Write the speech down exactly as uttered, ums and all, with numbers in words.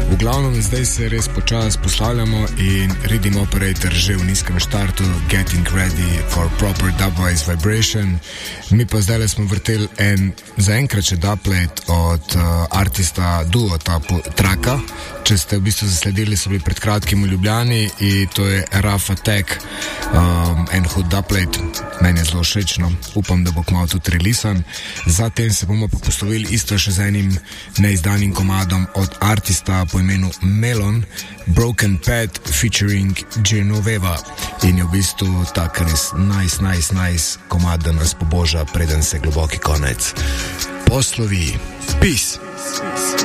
V glavnem, zdaj se res počas poslavljamo in Reading Operator že v nizkem štartu, getting ready for proper dubwise vibration. Mi pa zdaj smo vrteli en zaenkrat še dubplate od uh, artista Duo Tapu, Traka. Če ste v bistvu zasledili, so bili pred kratkim v Ljubljani in to je Rough Attack, um, en hud dubplate, meni je zelo všečno, upam, da bo kmalu tudi releasan. Zatem se bomo pa poslovili isto še z enim neizdanim komadom od artista po imenu Melon, Broken Pet featuring Genoveva, in je v bistvu tak res nice, nice, nice komad, da nas poboža, preden se globoki konec poslovi. Peace!